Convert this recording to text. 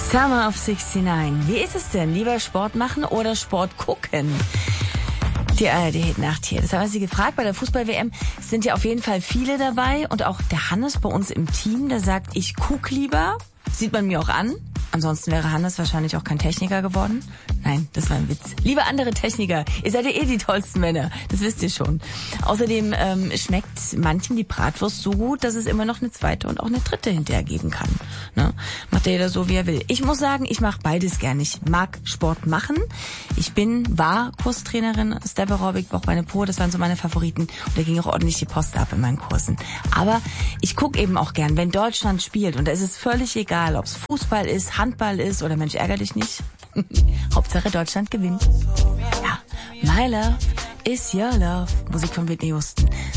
Summer of 69. Wie ist es denn? Lieber Sport machen oder Sport gucken? Die ARD-Nacht hier. Das haben Sie gefragt. Bei der Fußball-WM sind ja auf jeden Fall viele dabei. Und auch der Hannes bei uns im Team, der sagt, ich guck lieber. Sieht man mir auch an. Ansonsten wäre Hannes wahrscheinlich auch kein Techniker geworden. Nein, das war ein Witz. Liebe andere Techniker, ihr seid ja eh die tollsten Männer. Das wisst ihr schon. Außerdem schmeckt manchen die Bratwurst so gut, dass es immer noch eine zweite und auch eine dritte hinterher geben kann. Ne? Macht ja jeder so, wie er will. Ich muss sagen, ich mache beides gern. Ich mag Sport machen. War Kurstrainerin, Step Aerobic, Bauchbeine Po, das waren so meine Favoriten. Und da ging auch ordentlich die Post ab in meinen Kursen. Aber ich gucke eben auch gern, wenn Deutschland spielt. Und da ist es völlig egal, ob es Fußball ist, Handball ist oder Mensch, ärger dich nicht. Hauptsache Deutschland gewinnt. Ja, My Love is Your Love. Musik von Whitney Houston.